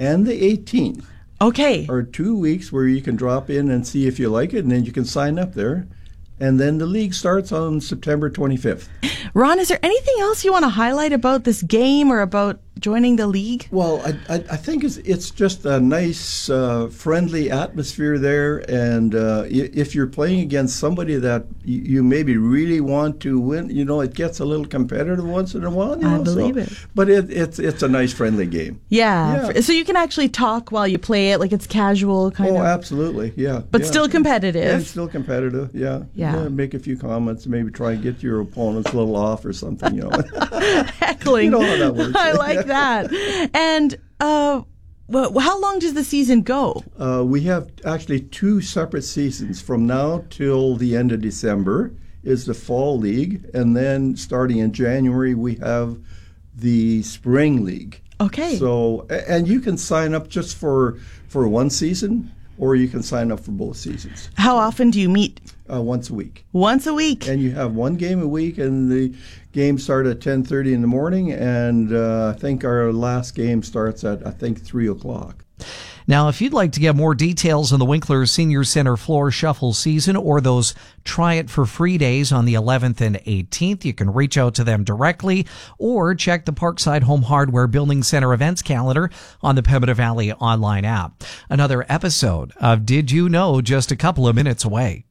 and the 18th. Okay. Are 2 weeks where you can drop in and see if you like it, and then you can sign up there. And then the league starts on September 25th. Ron, is there anything else you want to highlight about this game or about joining the league? Well, I think it's just a nice, friendly atmosphere there. And if you're playing against somebody that you maybe really want to win, it gets a little competitive once in a while. I believe it. But it's a nice, friendly game. Yeah. So you can actually talk while you play it, like it's casual kind of. Oh, absolutely, yeah. But still competitive. And still competitive, yeah. Make a few comments, maybe try and get your opponents a little off or something, Heckling. You know how that works. I like that. And how long does the season go? We have actually 2 separate seasons. From now till the end of December is the fall league, and then starting in January we have the spring league. Okay. So, and you can sign up just for one season, or you can sign up for both seasons. How often do you meet? Once a week. Once a week. And you have one game a week, and the games start at 10:30 in the morning, and I think our last game starts at, 3 o'clock. Now, if you'd like to get more details on the Winkler Senior Center Floor Shuffle season or those Try It for Free days on the 11th and 18th, you can reach out to them directly or check the Parkside Home Hardware Building Center events calendar on the Pembina Valley online app. Another episode of Did You Know just a couple of minutes away.